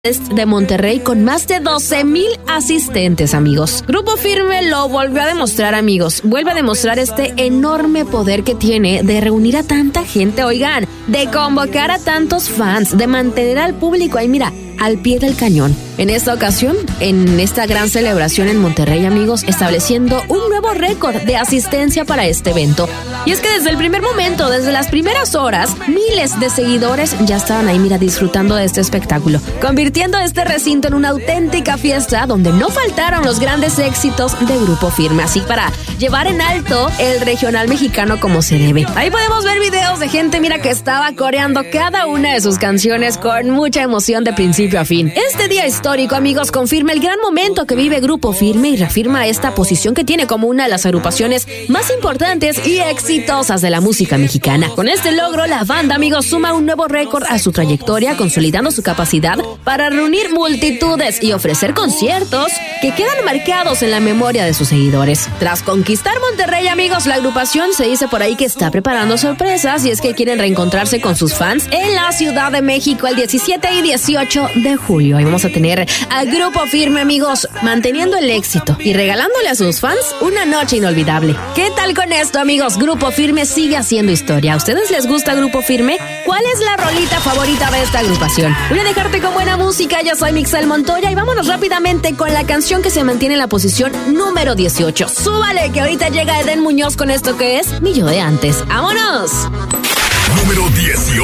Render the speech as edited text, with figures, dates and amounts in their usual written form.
de Monterrey con más de 12,000 asistentes, amigos. Grupo Firme lo volvió a demostrar, amigos. Vuelve a demostrar este enorme poder que tiene de reunir a tanta gente, oigan, de convocar a tantos fans, de mantener al público ahí, mira, al pie del cañón. En esta ocasión, en esta gran celebración en Monterrey, amigos, estableciendo un nuevo récord de asistencia para este evento. Y es que desde el primer momento, desde las primeras horas, miles de seguidores ya estaban ahí, mira, disfrutando de este espectáculo, convirtiendo este recinto en una auténtica fiesta donde no faltaron los grandes éxitos de Grupo Firme, así para llevar en alto el regional mexicano como se debe. Ahí podemos ver videos de gente, mira, que estaba coreando cada una de sus canciones con mucha emoción de principio a fin. Este día histórico, amigos, confirma el gran momento que vive Grupo Firme y reafirma esta posición que tiene como una de las agrupaciones más importantes y exitosas de la música mexicana. Con este logro, la banda, amigos, suma un nuevo récord a su trayectoria, consolidando su capacidad para reunir multitudes y ofrecer conciertos que quedan marcados en la memoria de sus seguidores. Tras conquistar Monterrey, amigos, la agrupación se dice por ahí que está preparando sorpresas y es que quieren reencontrarse con sus fans en la Ciudad de México el 17 y 18 de julio. Ahí vamos a tener al Grupo Firme, amigos, manteniendo el éxito y regalándole a sus fans una noche inolvidable. ¿Qué tal con esto, amigos? Grupo Firme sigue haciendo historia. ¿A ustedes les gusta Grupo Firme? ¿Cuál es la rolita favorita de esta agrupación? Voy a dejarte con buena música. Yo soy Mixel Montoya y vámonos rápidamente con la canción que se mantiene en la posición número 18. Súbale, que ahorita llega Eden Muñoz con esto que es Mi Yo de Antes. ¡Vámonos! Número 18.